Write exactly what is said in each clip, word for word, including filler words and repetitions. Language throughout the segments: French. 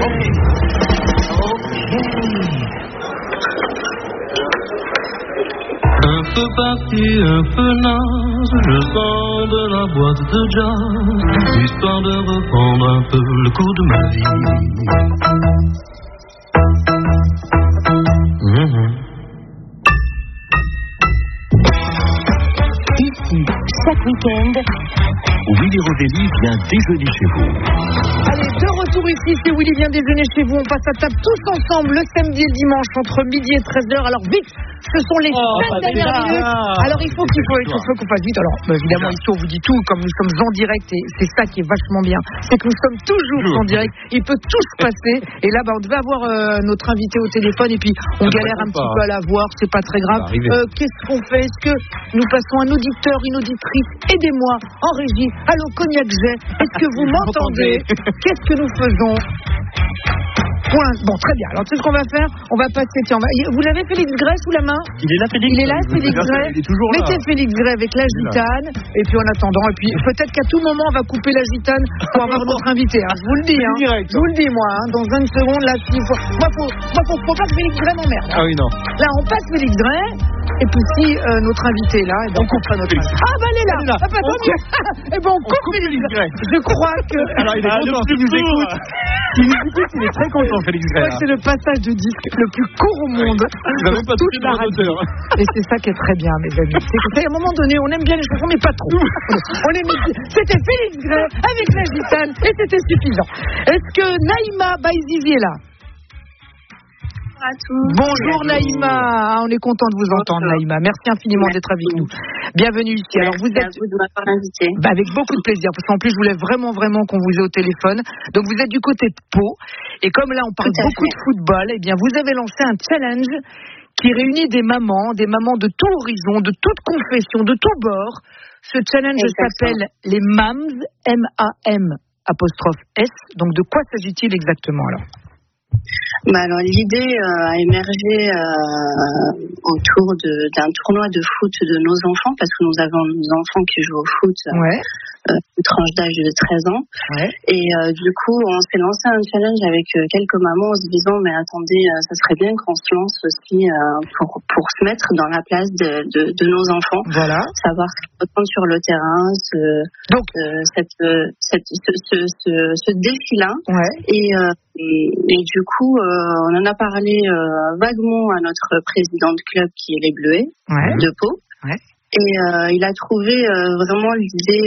Un peu parti, un peu naze, je sors de la boîte de jazz, histoire de reprendre un peu le cours de ma vie. Mmh. Ici, chaque week-end, Willy Rovelli vient déjeuner chez vous. Allez, de retour ici, c'est Willy vient déjeuner chez vous. On passe à table tous ensemble le samedi et le dimanche entre midi et treize heures. Alors vite, ce sont les oh, sept dernières minutes. Alors il faut qu'il faut, il faut, faut qu'on fasse vite. Alors bah, évidemment ici on vous dit tout, comme nous sommes en direct et c'est ça qui est vachement bien. C'est que nous sommes toujours en direct. Il peut tout se passer. Et là, bah, on devait avoir euh, notre invité au téléphone et puis on ça galère un petit peu à la voir. C'est pas très grave. Euh, qu'est-ce qu'on fait? Est-ce que nous passons un auditeur, une auditrice? Aidez-moi en régie. Allô, Cognac Jet. Est-ce que vous m'entendez? Qu'est-ce que nous faisons? Point. Bon, très bien. Alors, tu sais ce qu'on va faire? On va passer. Tiens, on va... Vous l'avez, Félix Gray, sous la main? Il est là, Félix. Il est là, Félix Gray. Il est toujours là. Mettez Félix Gray avec la gitane. Et puis, en attendant, et puis peut-être qu'à tout moment, on va couper la gitane pour avoir notre invité. Hein. Je vous le dis. Hein. Je vous le dis, moi. Hein. Dans une seconde, là, s'il faut... Moi, faut... Moi, faut... faut pas que Félix Gray m'emmerde. Hein. Ah oui, non. Là, on passe Félix Gray. Et puis, si euh, notre invité est là, et ben, on coupera notre invité. Ah, bah, elle est là. Elle est là. Ah, bah, tant mieux. Et ben, on coupe Félix Gray. Je crois que. Alors, il est content s'il nous écoute. Il nous écoute, il est très content, Félix Gray. C'est le passage de disque le plus court au monde. Il va même pas toucher la radio. Et c'est ça qui est très bien, mes amis. C'est qu'à un moment donné, on aime bien les chansons, mais pas trop. On aime... C'était Félix Gray avec la gitane et c'était suffisant. Est-ce que Naïma Baïzizi est là? À tous. Bonjour Naïma, on est content de vous entendre. Bonjour. Naïma, merci infiniment merci. d'être avec nous. Bienvenue ici. Merci. Alors vous êtes à vous de m'avoir invité. Bah avec beaucoup de plaisir, parce qu'en plus je voulais vraiment vraiment qu'on vous ait au téléphone. Donc vous êtes du côté de Pau, et comme là on parle beaucoup fait. de football, eh bien vous avez lancé un challenge qui réunit des mamans, des mamans de tout horizon, de toute confession, de tout bord. Ce challenge Exactement. s'appelle les Mams, M A M apostrophe S. Donc de quoi s'agit-il exactement alors? Bah alors l'idée euh, a émergé euh, autour de, d'un tournoi de foot de nos enfants, parce que nous avons nos enfants qui jouent au foot, ouais. euh, une tranche d'âge de treize ans. Ouais. Et euh, du coup, on s'est lancé un challenge avec euh, quelques mamans en se disant, mais attendez, euh, ça serait bien qu'on se lance aussi euh, pour, pour se mettre dans la place de, de, de nos enfants. Voilà. Savoir ce qu'ils ressentent sur le terrain, ce, Donc, euh, cette, cette, ce, ce, ce, ce défi-là. Ouais. Et, euh, et, et du coup, euh, on en a parlé euh, vaguement à notre président de club qui est les Bleuets ouais. de Pau. Ouais. Et euh, il a trouvé euh, vraiment l'idée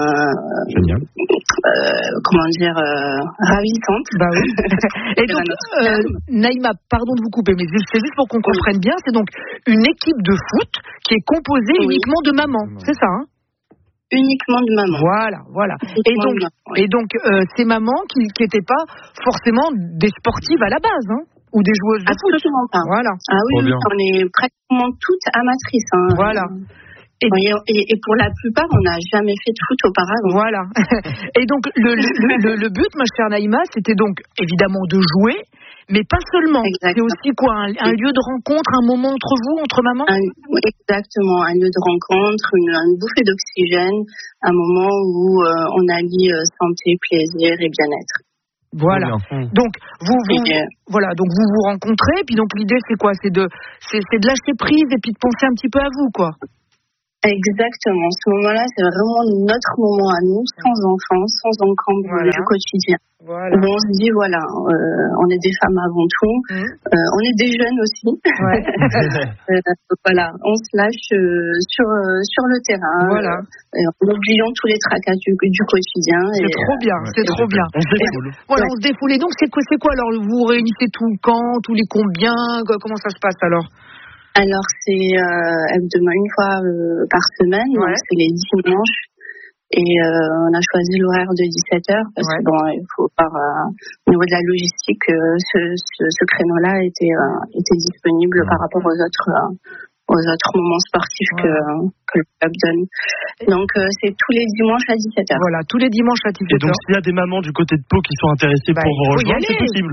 euh, euh, comment dire euh, ravissante. Bah oui. Et donc euh, Naïma, pardon de vous couper, mais c'est juste pour qu'on oui. comprenne bien, c'est donc une équipe de foot qui est composée oui. uniquement de mamans, c'est ça hein? Uniquement de mamans. Voilà, voilà. Et donc, maman, oui. et donc euh, ces mamans qui n'étaient pas forcément des sportives à la base, hein, ou des joueuses de foot. Absolument pas. Voilà. Ah oui, on est pratiquement toutes amatrices. Hein. Voilà. Et, et, et pour la plupart, on n'a jamais fait de foot auparavant. Voilà. Et donc, le, le, le, le but, ma chère Naïma, c'était donc évidemment de jouer, mais pas seulement. Exactement. C'est aussi quoi, un, un lieu de rencontre, un moment entre vous, entre mamans? un, Exactement, un lieu de rencontre, une, une bouffée d'oxygène, un moment où euh, on allie euh, santé, plaisir et bien-être. Voilà. Donc vous, vous euh, voilà, donc vous vous rencontrez, puis donc l'idée c'est quoi? C'est de, c'est, c'est de lâcher prise et puis de penser un petit peu à vous, quoi. Exactement. Ce moment-là, c'est vraiment notre moment à nous, sans enfants, sans encombre voilà. du quotidien. Voilà. Où on se dit, voilà, euh, on est des femmes avant tout, mmh. euh, on est des jeunes aussi. Ouais. euh, voilà, on se lâche euh, sur, euh, sur le terrain, voilà. euh, en oubliant tous les tracas du, du quotidien. C'est et, trop bien, ouais, c'est, c'est trop bien. On se défoule. Voilà, ouais. on se défoule. Et donc, c'est quoi, c'est quoi alors? Vous réunissez tout quand, tous les combien? Comment ça se passe alors? Alors, c'est euh, hebdomadaire, une fois euh, par semaine, ouais. donc c'est les dimanches. Et euh, on a choisi l'horaire de dix-sept heures parce ouais. que bon, il faut par euh, au niveau de la logistique, euh, ce, ce, ce créneau-là était euh, était disponible ouais. par rapport aux autres euh, aux autres moments sportifs ouais. que que le club donne. Donc euh, c'est tous les dimanches à dix-sept heures. Voilà, tous les dimanches à dix-sept heures. Et donc s'il y a des mamans du côté de Pau qui sont intéressées bah, pour vous rejoindre, c'est possible.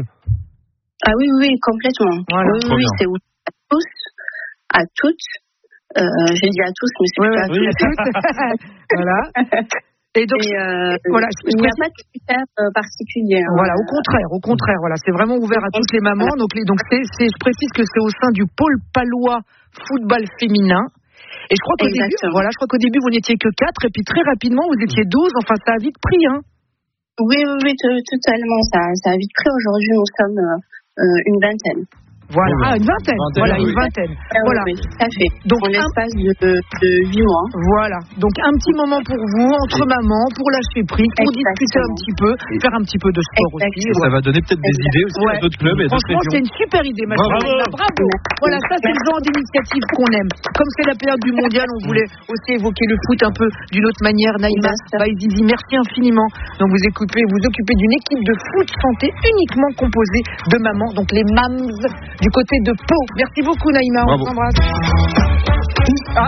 Ah oui oui complètement. Voilà, oui oui, c'est ouvert à tous, à toutes. Euh, j'ai dit à tous, mais c'est ouais, pas ouais, à tous. Voilà. Et donc, et euh, voilà, il n'y a pas de critères euh, particuliers. Hein. Voilà, au contraire, au contraire, voilà, c'est vraiment ouvert à toutes les mamans. Donc, les, donc c'est, c'est, je précise que c'est au sein du pôle palois football féminin. Et je crois qu'au début, voilà, je crois qu'au début vous n'étiez que quatre, et puis très rapidement vous étiez douze. Enfin, ça a vite pris, hein. Oui, oui, oui, totalement. Ça, ça a vite pris. Aujourd'hui, nous sommes euh, une vingtaine. Voilà, ah, une vingtaine, vingtaine voilà, oui. une vingtaine. Ah, voilà. Oui, tout à fait. Donc, en l'espace un... de, de huit mois. Voilà, donc un petit moment pour vous, entre mamans, pour lâcher prise, pour Exactement. discuter un petit peu, faire un petit peu de sport Exactement. aussi. Et ça va donner peut-être des Exactement. idées aussi ouais. à d'autres clubs et Franchement, d'autres c'est une super idée, ma bravo. Chère. Bravo. Voilà, ça c'est le genre d'initiative qu'on aime. Comme c'est la période du mondial, on voulait aussi évoquer le foot un peu d'une autre manière. Naïma Baizizi, merci infiniment. Donc vous occupez, vous occupez d'une équipe de foot santé uniquement composée de mamans, donc les mams du côté de Pau. Merci beaucoup Naïma, on s'embrasse. Ah,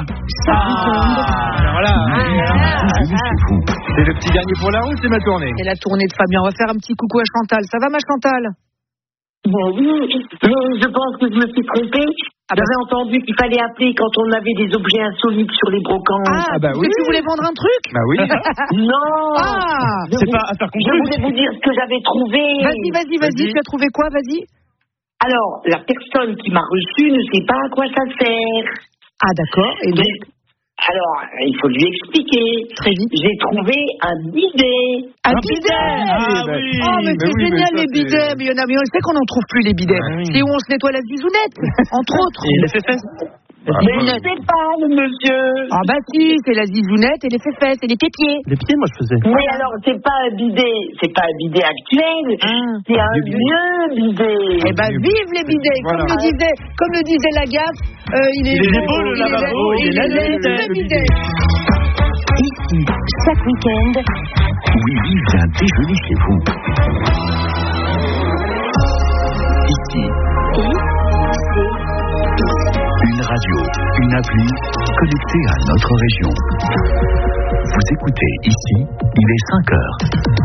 ah, voilà. Ah, c'est le petit dernier pour la route, c'est ma tournée. C'est la tournée de Fabien. On va faire un petit coucou à Chantal. Ça va ma Chantal? Bon oui, mais je pense que je me suis trompée. Ah bah. J'avais entendu qu'il fallait appeler quand on avait des objets insolites sur les brocantes. Ah, ah bah oui. Tu voulais vendre un truc? Bah oui. Non. Ah. Je, c'est pas à faire je voulais vous dire ce que j'avais trouvé. Vas-y, vas-y, vas-y. vas-y. Tu as trouvé quoi? Vas-y. Alors, la personne qui m'a reçu ne sait pas à quoi ça sert. Ah d'accord. Et donc alors, il faut lui expliquer. Très vite. J'ai trouvé un bidet. Un, un bidet, bidet ah, oui. Oh, mais, mais c'est oui, génial mais les bidets. Mais il y en a, mais on sait qu'on n'en trouve plus les bidets. Ah, oui. C'est où on se nettoie la zizounette, entre autres. Et les fesses. Mais je ne sais pas, le monsieur. Ah bah si, c'est la zizounette et les fesses et les pieds. Les pieds, moi je faisais. Mais alors, c'est pas un bidet, c'est pas un bidet actuel, ah, c'est un vieux bidet. Eh ben, vive les bidets. Voilà. Comme le disait, comme le disait Lagaffe, euh, il est il beau, le lavabo, il est laid, le bidet. Ici, chaque week-end, Willy vient déjeuner chez vous. Ici. Une radio, une appli connectée à notre région. Vous écoutez ici, il est cinq heures.